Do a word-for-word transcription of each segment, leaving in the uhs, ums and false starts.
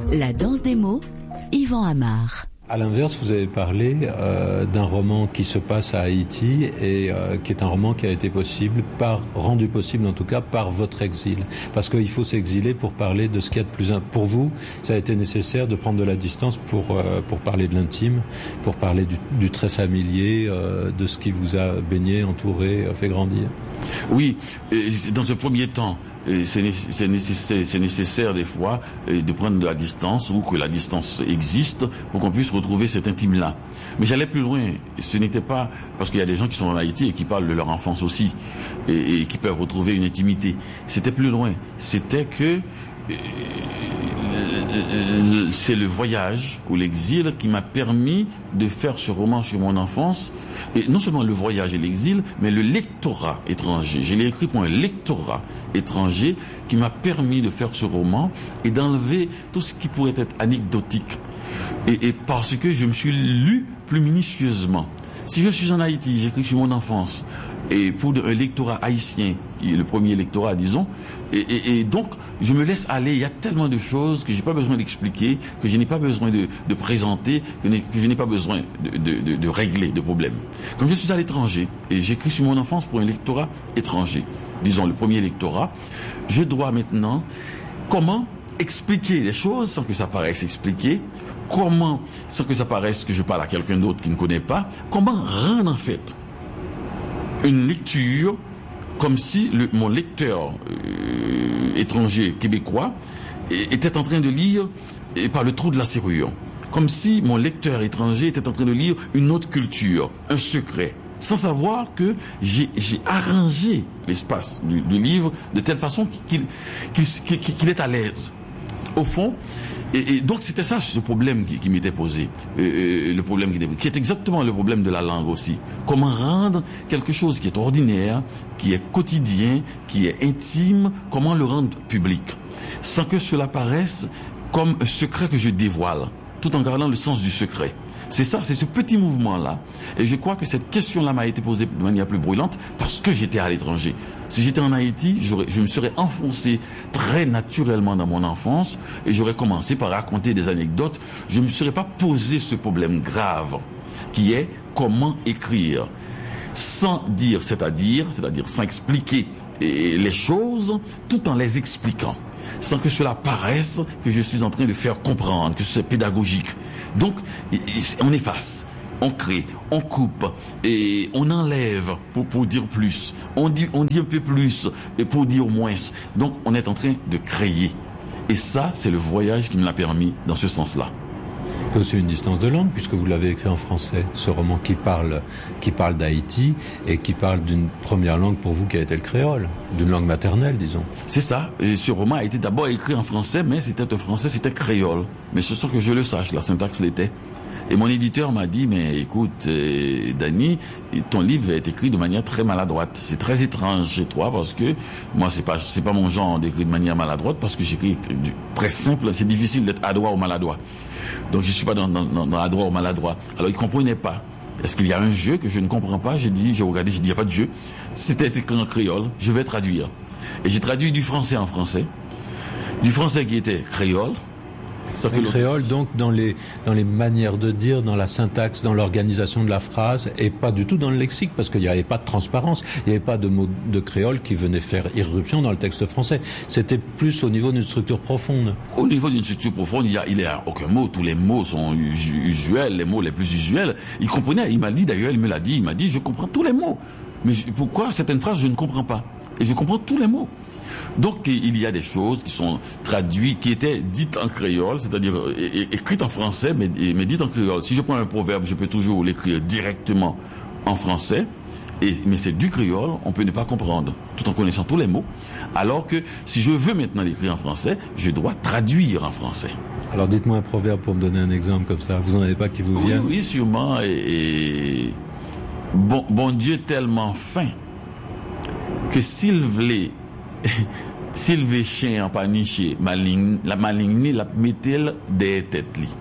La danse des mots, Yvan Amar. À l'inverse, vous avez parlé euh, d'un roman qui se passe à Haïti et euh, qui est un roman qui a été possible, par rendu possible en tout cas, par votre exil. Parce qu'il faut s'exiler pour parler de ce qu'il y a de plus... Pour vous, ça a été nécessaire de prendre de la distance pour euh, pour parler de l'intime, pour parler du, du très familier, euh, de ce qui vous a baigné, entouré, fait grandir. Oui, dans ce premier temps, c'est nécessaire, c'est nécessaire des fois de prendre de la distance ou que la distance existe pour qu'on puisse retrouver cet intime-là. Mais j'allais plus loin. Ce n'était pas parce qu'il y a des gens qui sont en Haïti et qui parlent de leur enfance aussi et, et qui peuvent retrouver une intimité. C'était plus loin. C'était que c'est le voyage ou l'exil qui m'a permis de faire ce roman sur mon enfance. Et non seulement le voyage et l'exil, mais le lectorat étranger. Je l'ai écrit pour un lectorat étranger qui m'a permis de faire ce roman et d'enlever tout ce qui pourrait être anecdotique. Et, et parce que je me suis lu plus minutieusement. Si je suis en Haïti, j'écris sur mon enfance, et pour un lectorat haïtien, qui est le premier lectorat, disons, et, et, et donc je me laisse aller. Il y a tellement de choses que j'ai pas besoin d'expliquer, que je n'ai pas besoin de, de présenter, que, que je n'ai pas besoin de, de, de, de régler de problèmes. Comme je suis à l'étranger, et j'écris sur mon enfance pour un lectorat étranger, disons le premier lectorat, je dois maintenant, comment expliquer les choses sans que ça paraisse expliqué, comment, sans que ça paraisse que je parle à quelqu'un d'autre qui ne connaît pas, comment rendre en fait une lecture comme si le, mon lecteur euh, étranger québécois était en train de lire et par le trou de la serrure, comme si mon lecteur étranger était en train de lire une autre culture, un secret, sans savoir que j'ai, j'ai arrangé l'espace du, du livre de telle façon qu'il, qu'il, qu'il, qu'il est à l'aise. Au fond, et, et donc c'était ça ce problème qui, qui m'était posé, euh, le problème qui, qui est exactement le problème de la langue aussi. Comment rendre quelque chose qui est ordinaire, qui est quotidien, qui est intime, comment le rendre public, sans que cela paraisse comme un secret que je dévoile, tout en gardant le sens du secret. C'est ça, c'est ce petit mouvement-là. Et je crois que cette question-là m'a été posée de manière plus brûlante parce que j'étais à l'étranger. Si j'étais en Haïti, j'aurais, je me serais enfoncé très naturellement dans mon enfance et j'aurais commencé par raconter des anecdotes. Je ne me serais pas posé ce problème grave qui est comment écrire sans dire, c'est-à-dire, c'est-à-dire sans expliquer les choses tout en les expliquant, sans que cela paraisse que je suis en train de faire comprendre, que c'est pédagogique. Donc, on efface, on crée, on coupe, et on enlève pour, pour dire plus. On dit, on dit un peu plus et pour dire moins. Donc, on est en train de créer. Et ça, c'est le voyage qui me l'a permis dans ce sens-là. C'est aussi une distance de langue, puisque vous l'avez écrit en français, ce roman qui parle, qui parle d'Haïti et qui parle d'une première langue pour vous qui a été le créole, d'une langue maternelle, disons. C'est ça. Et ce roman a été d'abord écrit en français, mais c'était un français, c'était créole. Mais c'est sûr que je le sache, la syntaxe l'était. Et mon éditeur m'a dit, mais écoute, euh, Dany, ton livre est écrit de manière très maladroite. C'est très étrange chez toi parce que moi, c'est pas, c'est pas mon genre d'écrire de manière maladroite parce que j'écris très simple. C'est difficile d'être adroit ou maladroit. Donc je suis pas dans, dans, dans adroit ou maladroit. Alors il comprenait pas. Est-ce qu'il y a un jeu que je ne comprends pas? J'ai dit, j'ai regardé, j'ai dit, il n'y a pas de jeu. C'était écrit en créole, je vais traduire. Et j'ai traduit du français en français. Du français qui était créole. Le créole, donc, dans les, dans les manières de dire, dans la syntaxe, dans l'organisation de la phrase, et pas du tout dans le lexique, parce qu'il n'y avait pas de transparence, il n'y avait pas de mots de créole qui venaient faire irruption dans le texte français. C'était plus au niveau d'une structure profonde. Au niveau d'une structure profonde, il y a, il y a aucun mot. Tous les mots sont usuels, les mots les plus usuels. Il comprenait, il m'a dit d'ailleurs, il me l'a dit, il m'a dit, je comprends tous les mots. Mais je, pourquoi certaines phrases, je ne comprends pas? Et je comprends tous les mots. Donc il y a des choses qui sont traduites, qui étaient dites en créole, c'est-à-dire é- écrites en français, mais, mais dites en créole. Si je prends un proverbe, je peux toujours l'écrire directement en français, et, mais c'est du créole, on peut ne pas comprendre, tout en connaissant tous les mots. Alors que si je veux maintenant l'écrire en français, je dois traduire en français. Alors dites-moi un proverbe pour me donner un exemple comme ça. Vous n'en avez pas qui vous vient? Oui, oui, sûrement. Et, et... Bon, bon Dieu tellement fin que s'il voulait s'il veut chien en paniché, maligne, la maligne la met-elle des têtes li.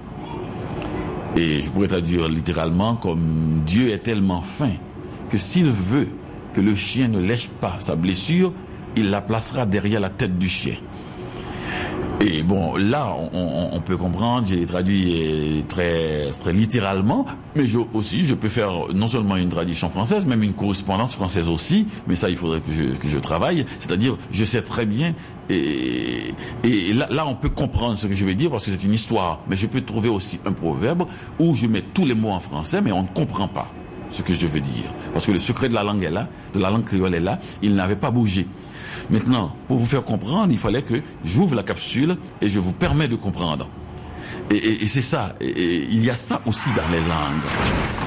Et je pourrais traduire littéralement comme Dieu est tellement fin que s'il veut que le chien ne lèche pas sa blessure, il la placera derrière la tête du chien. Et bon, là, on, on peut comprendre, j'ai traduit très, très littéralement, mais je, aussi, je peux faire non seulement une traduction française, même une correspondance française aussi, mais ça, il faudrait que je, que je travaille. C'est-à-dire, je sais très bien, et, et là, là, on peut comprendre ce que je vais dire, parce que c'est une histoire, mais je peux trouver aussi un proverbe où je mets tous les mots en français, mais on ne comprend pas ce que je veux dire. Parce que le secret de la langue est là, de la langue créole est là, il n'avait pas bougé. Maintenant, pour vous faire comprendre, il fallait que j'ouvre la capsule et je vous permets de comprendre. Et, et, et c'est ça, et, et il y a ça aussi dans les langues.